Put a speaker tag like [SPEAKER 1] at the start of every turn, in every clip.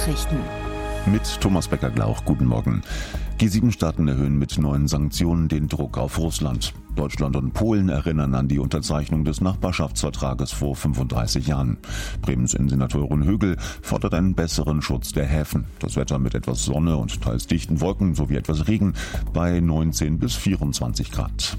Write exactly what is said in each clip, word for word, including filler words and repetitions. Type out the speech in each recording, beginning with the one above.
[SPEAKER 1] Nachrichten.
[SPEAKER 2] Mit Thomas Becker-Glauch, guten Morgen. G sieben Staaten erhöhen mit neuen Sanktionen den Druck auf Russland. Deutschland und Polen erinnern an die Unterzeichnung des Nachbarschaftsvertrages vor fünfunddreißig Jahren. Bremens Innensenatorin Högel fordert einen besseren Schutz der Häfen. Das Wetter mit etwas Sonne und teils dichten Wolken sowie etwas Regen bei neunzehn bis vierundzwanzig Grad.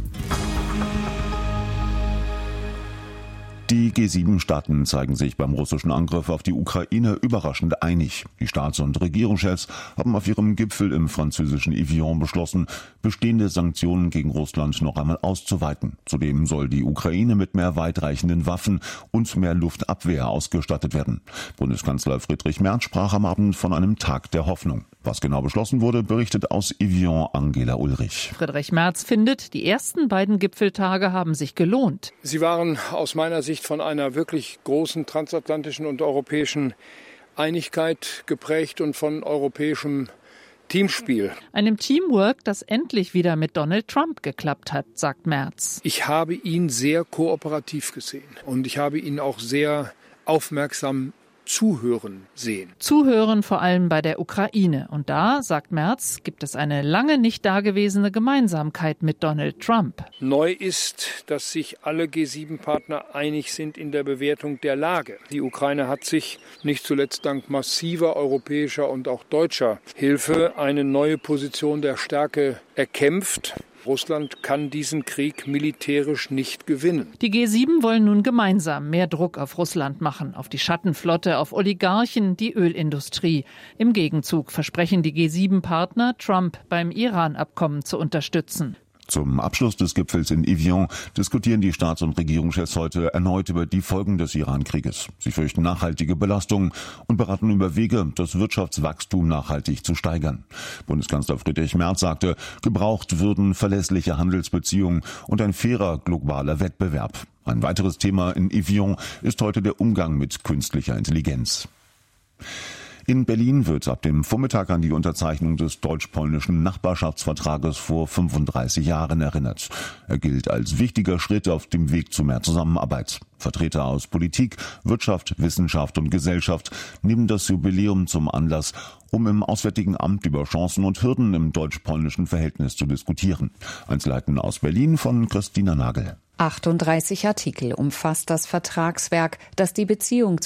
[SPEAKER 2] Die G sieben Staaten zeigen sich beim russischen Angriff auf die Ukraine überraschend einig. Die Staats- und Regierungschefs haben auf ihrem Gipfel im französischen Evian beschlossen, bestehende Sanktionen gegen Russland noch einmal auszuweiten. Zudem soll die Ukraine mit mehr weitreichenden Waffen und mehr Luftabwehr ausgestattet werden. Bundeskanzler Friedrich Merz sprach am Abend von einem Tag der Hoffnung. Was genau beschlossen wurde, berichtet aus Evian Angela Ulrich.
[SPEAKER 3] Friedrich Merz findet, die ersten beiden Gipfeltage haben sich gelohnt.
[SPEAKER 4] Sie waren aus meiner Sicht von einer wirklich großen transatlantischen und europäischen Einigkeit geprägt und von europäischem Teamspiel.
[SPEAKER 3] Einem Teamwork, das endlich wieder mit Donald Trump geklappt hat, sagt Merz.
[SPEAKER 4] Ich habe ihn sehr kooperativ gesehen und ich habe ihn auch sehr aufmerksam Zuhören sehen.
[SPEAKER 3] Zuhören vor allem bei der Ukraine. Und da, sagt Merz, gibt es eine lange nicht dagewesene Gemeinsamkeit mit Donald Trump.
[SPEAKER 4] Neu ist, dass sich alle G sieben Partner einig sind in der Bewertung der Lage. Die Ukraine hat sich nicht zuletzt dank massiver europäischer und auch deutscher Hilfe eine neue Position der Stärke erkämpft. Russland kann diesen Krieg militärisch nicht gewinnen.
[SPEAKER 3] Die G sieben wollen nun gemeinsam mehr Druck auf Russland machen, auf die Schattenflotte, auf Oligarchen, die Ölindustrie. Im Gegenzug versprechen die G sieben Partner, Trump beim Iran-Abkommen zu unterstützen.
[SPEAKER 2] Zum Abschluss des Gipfels in Evian diskutieren die Staats- und Regierungschefs heute erneut über die Folgen des Iran-Krieges. Sie fürchten nachhaltige Belastungen und beraten über Wege, das Wirtschaftswachstum nachhaltig zu steigern. Bundeskanzler Friedrich Merz sagte, gebraucht würden verlässliche Handelsbeziehungen und ein fairer globaler Wettbewerb. Ein weiteres Thema in Evian ist heute der Umgang mit künstlicher Intelligenz. In Berlin wird ab dem Vormittag an die Unterzeichnung des deutsch-polnischen Nachbarschaftsvertrages vor fünfunddreißig Jahren erinnert. Er gilt als wichtiger Schritt auf dem Weg zu mehr Zusammenarbeit. Vertreter aus Politik, Wirtschaft, Wissenschaft und Gesellschaft nehmen das Jubiläum zum Anlass, um im Auswärtigen Amt über Chancen und Hürden im deutsch-polnischen Verhältnis zu diskutieren. Einzelheiten aus Berlin von Christina Nagel.
[SPEAKER 5] achtunddreißig Artikel umfasst das Vertragswerk, das die Beziehung